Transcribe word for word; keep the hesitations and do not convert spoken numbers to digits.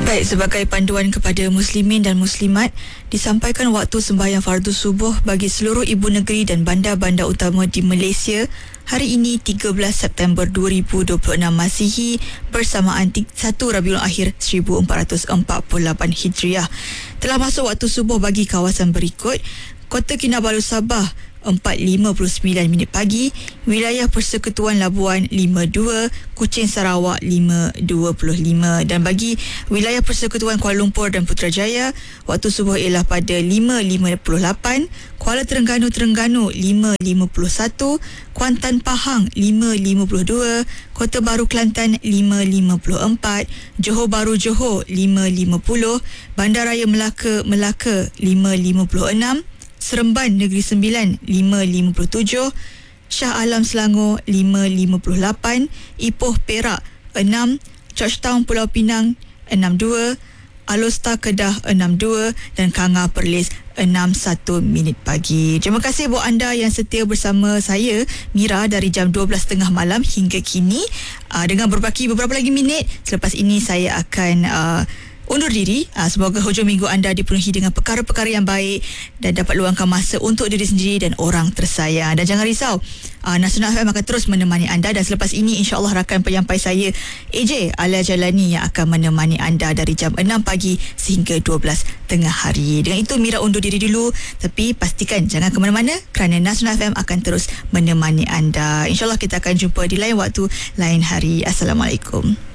Baik, sebagai panduan kepada muslimin dan muslimat, disampaikan waktu sembahyang fardu subuh bagi seluruh ibu negeri dan bandar-bandar utama di Malaysia hari ini tiga belas September dua ribu dua puluh enam Masihi bersamaan satu Rabiul Akhir seribu empat ratus empat puluh lapan Hijriah. Telah masuk waktu subuh bagi kawasan berikut: Kota Kinabalu Sabah empat lima puluh sembilan minit pagi, wilayah Persekutuan Labuan lima dua, Kuching Sarawak lima dua puluh lima, dan bagi wilayah Persekutuan Kuala Lumpur dan Putrajaya, waktu subuh ialah pada lima lima puluh lapan, Kuala Terengganu Terengganu lima lima puluh satu, Kuantan Pahang lima lima puluh dua, Kota Baru Kelantan lima lima puluh empat, Johor Bahru Johor lima lima puluh, Bandaraya Melaka Melaka lima lima puluh enam, Seremban Negeri Sembilan lima lima puluh tujuh, Shah Alam Selangor lima lima puluh lapan, Ipoh Perak enam, Georgetown Pulau Pinang enam dua, Alor Kedah enam dua, dan Kanga Perlis enam satu minit pagi. Terima kasih buat anda yang setia bersama saya, Mira, dari jam dua belas tiga puluh malam hingga kini. Uh, dengan berbaki beberapa lagi minit, selepas ini saya akan uh, undur diri. Uh, semoga hujung minggu anda dipenuhi dengan perkara-perkara yang baik dan dapat luangkan masa untuk diri sendiri dan orang tersayang. Dan jangan risau, uh, Nasional F M akan terus menemani anda, dan selepas ini insya-Allah rakan penyampai saya A J Alia Jalani yang akan menemani anda dari jam enam pagi sehingga dua belas tengah hari. Dengan itu Mira undur diri dulu, tapi pastikan jangan ke mana-mana kerana Nasional F M akan terus menemani anda. Insya-Allah kita akan jumpa di lain waktu, lain hari. Assalamualaikum.